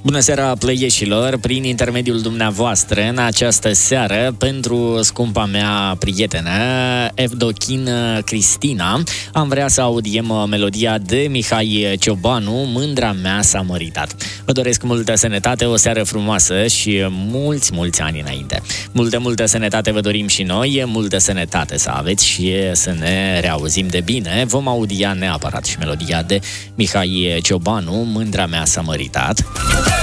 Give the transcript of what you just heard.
Bună seara, plăieșilor! Prin intermediul dumneavoastră, în această seară, pentru scumpa mea prietenă, Evdochin Cristina, am vrea să audiem melodia de Mihai Ciobanu, Mândra mea s-a măritat. Vă doresc multă sănătate, o seară frumoasă și mulți ani înainte. Multă sănătate vă dorim și noi, multă sănătate să aveți și să ne reauzim de bine. Vom audia neapărat și melodia de Mihai Ciobanu, Mândra mea s-a măritat.